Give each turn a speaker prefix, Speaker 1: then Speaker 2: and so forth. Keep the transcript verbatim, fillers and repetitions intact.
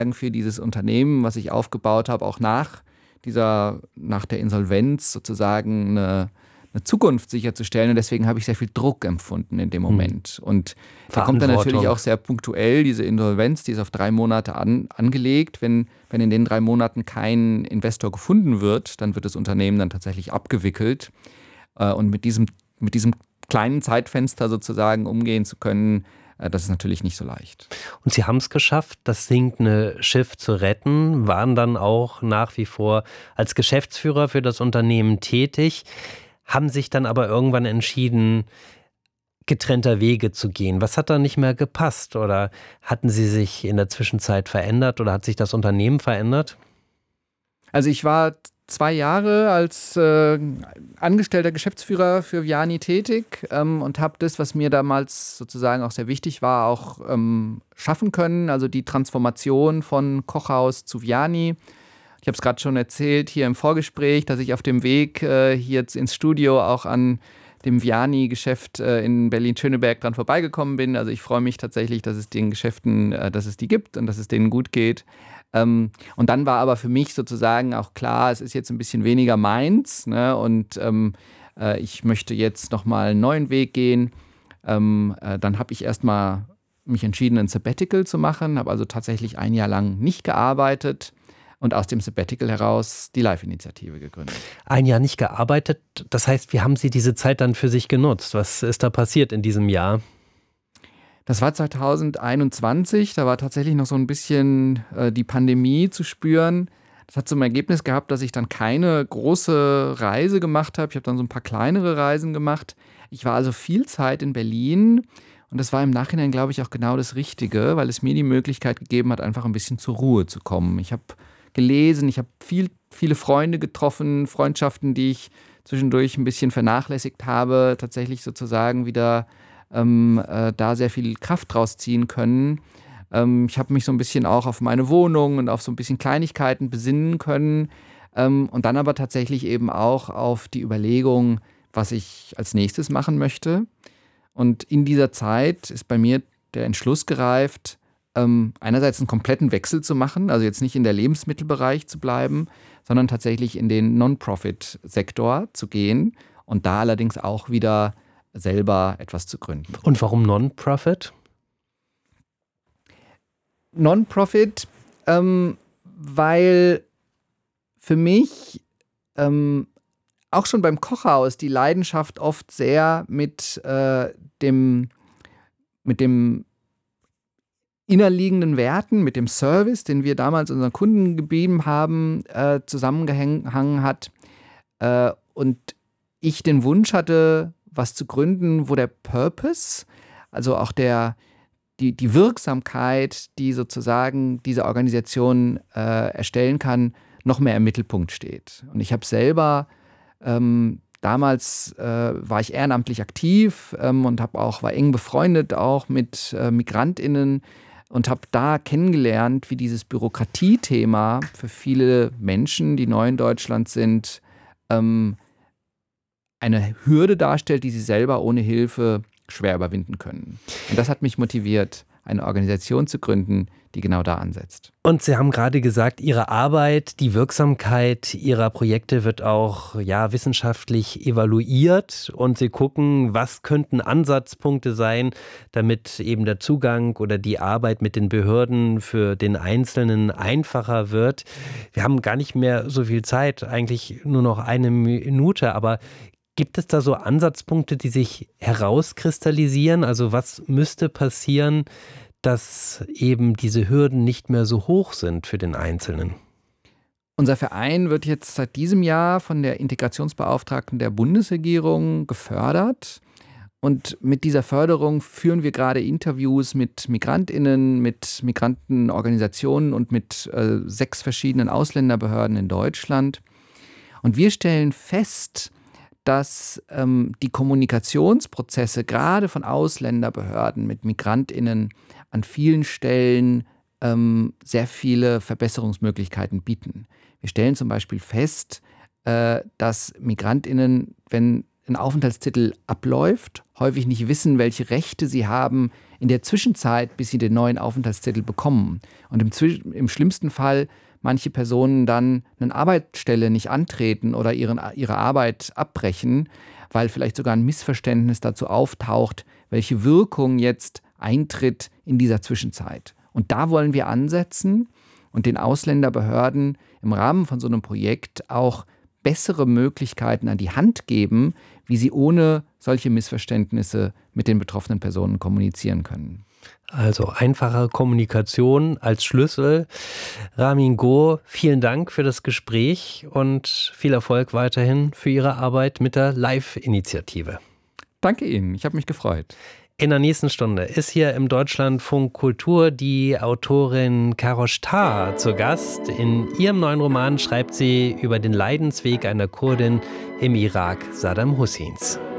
Speaker 1: für dieses Unternehmen, was ich aufgebaut habe, auch nach dieser, nach der Insolvenz sozusagen eine, eine Zukunft sicherzustellen. Und deswegen habe ich sehr viel Druck empfunden in dem Moment. Hm. Und der kommt dann natürlich auch sehr punktuell, diese Insolvenz, die ist auf drei Monate an, angelegt. Wenn, wenn in den drei Monaten kein Investor gefunden wird, dann wird das Unternehmen dann tatsächlich abgewickelt. Und mit diesem, mit diesem kleinen Zeitfenster sozusagen umgehen zu können, das ist natürlich nicht so leicht.
Speaker 2: Und Sie haben es geschafft, das sinkende Schiff zu retten, waren dann auch nach wie vor als Geschäftsführer für das Unternehmen tätig, haben sich dann aber irgendwann entschieden, getrennter Wege zu gehen. Was hat da nicht mehr gepasst? Oder hatten Sie sich in der Zwischenzeit verändert oder hat sich das Unternehmen verändert?
Speaker 1: Also ich war zwei Jahre als äh, angestellter Geschäftsführer für Viani tätig ähm, und habe das, was mir damals sozusagen auch sehr wichtig war, auch ähm, schaffen können. Also die Transformation von Kochhaus zu Viani. Ich habe es gerade schon erzählt hier im Vorgespräch, dass ich auf dem Weg äh, hier ins Studio auch an dem Viani-Geschäft äh, in Berlin-Schöneberg dran vorbeigekommen bin. Also ich freue mich tatsächlich, dass es den Geschäften, äh, dass es die gibt und dass es denen gut geht. Ähm, und dann war aber für mich sozusagen auch klar, es ist jetzt ein bisschen weniger meins, ne? Und ähm, äh, ich möchte jetzt nochmal einen neuen Weg gehen. Ähm, äh, dann habe ich erstmal mich entschieden, ein Sabbatical zu machen, habe also tatsächlich ein Jahr lang nicht gearbeitet und aus dem Sabbatical heraus die Live-Initiative gegründet.
Speaker 2: Ein Jahr nicht gearbeitet, das heißt, wie haben Sie diese Zeit dann für sich genutzt? Was ist da passiert in diesem Jahr?
Speaker 1: Das war zwanzig einundzwanzig, da war tatsächlich noch so ein bisschen äh, die Pandemie zu spüren. Das hat zum Ergebnis gehabt, dass ich dann keine große Reise gemacht habe. Ich habe dann so ein paar kleinere Reisen gemacht. Ich war also viel Zeit in Berlin und das war im Nachhinein, glaube ich, auch genau das Richtige, weil es mir die Möglichkeit gegeben hat, einfach ein bisschen zur Ruhe zu kommen. Ich habe gelesen, ich habe viel, viele Freunde getroffen, Freundschaften, die ich zwischendurch ein bisschen vernachlässigt habe, tatsächlich sozusagen wieder Ähm, äh, da sehr viel Kraft draus ziehen können. Ähm, ich habe mich so ein bisschen auch auf meine Wohnung und auf so ein bisschen Kleinigkeiten besinnen können ähm, und dann aber tatsächlich eben auch auf die Überlegung, was ich als nächstes machen möchte. Und in dieser Zeit ist bei mir der Entschluss gereift, ähm, einerseits einen kompletten Wechsel zu machen, also jetzt nicht in der Lebensmittelbereich zu bleiben, sondern tatsächlich in den Non-Profit-Sektor zu gehen und da allerdings auch wieder selber etwas zu gründen.
Speaker 2: Und warum Non-Profit?
Speaker 1: Non-Profit, ähm, weil für mich ähm, auch schon beim Kochhaus die Leidenschaft oft sehr mit, äh, dem, mit dem innerliegenden Werten, mit dem Service, den wir damals unseren Kunden gegeben haben, äh, zusammengehangen hat. Äh, und ich den Wunsch hatte, was zu gründen, wo der Purpose, also auch der, die, die Wirksamkeit, die sozusagen diese Organisation äh, erstellen kann, noch mehr im Mittelpunkt steht. Und ich habe selber, ähm, damals äh, war ich ehrenamtlich aktiv ähm, und habe auch, war eng befreundet auch mit äh, MigrantInnen und habe da kennengelernt, wie dieses Bürokratiethema für viele Menschen, die neu in Deutschland sind, ähm, eine Hürde darstellt, die sie selber ohne Hilfe schwer überwinden können. Und das hat mich motiviert, eine Organisation zu gründen, die genau da ansetzt.
Speaker 2: Und Sie haben gerade gesagt, Ihre Arbeit, die Wirksamkeit Ihrer Projekte wird auch ja, wissenschaftlich evaluiert und Sie gucken, was könnten Ansatzpunkte sein, damit eben der Zugang oder die Arbeit mit den Behörden für den Einzelnen einfacher wird. Wir haben gar nicht mehr so viel Zeit, eigentlich nur noch eine Minute, aber gibt es da so Ansatzpunkte, die sich herauskristallisieren? Also was müsste passieren, dass eben diese Hürden nicht mehr so hoch sind für den Einzelnen?
Speaker 1: Unser Verein wird jetzt seit diesem Jahr von der Integrationsbeauftragten der Bundesregierung gefördert. Und mit dieser Förderung führen wir gerade Interviews mit MigrantInnen, mit Migrantenorganisationen und mit äh, sechs verschiedenen Ausländerbehörden in Deutschland. Und wir stellen fest, dass ähm, die Kommunikationsprozesse gerade von Ausländerbehörden mit MigrantInnen an vielen Stellen ähm, sehr viele Verbesserungsmöglichkeiten bieten. Wir stellen zum Beispiel fest, äh, dass MigrantInnen, wenn ein Aufenthaltstitel abläuft, häufig nicht wissen, welche Rechte sie haben in der Zwischenzeit, bis sie den neuen Aufenthaltstitel bekommen. Und im, Zwisch- im schlimmsten Fall manche Personen dann eine Arbeitsstelle nicht antreten oder ihren, ihre Arbeit abbrechen, weil vielleicht sogar ein Missverständnis dazu auftaucht, welche Wirkung jetzt eintritt in dieser Zwischenzeit. Und da wollen wir ansetzen und den Ausländerbehörden im Rahmen von so einem Projekt auch bessere Möglichkeiten an die Hand geben, wie sie ohne solche Missverständnisse mit den betroffenen Personen kommunizieren können.
Speaker 2: Also einfache Kommunikation als Schlüssel. Ramin Go, vielen Dank für das Gespräch und viel Erfolg weiterhin für Ihre Arbeit mit der Live-Initiative.
Speaker 1: Danke Ihnen, ich habe mich gefreut.
Speaker 2: In der nächsten Stunde ist hier im Deutschlandfunk Kultur die Autorin Karosh Tar zu Gast. In ihrem neuen Roman schreibt sie über den Leidensweg einer Kurdin im Irak Saddam Husseins.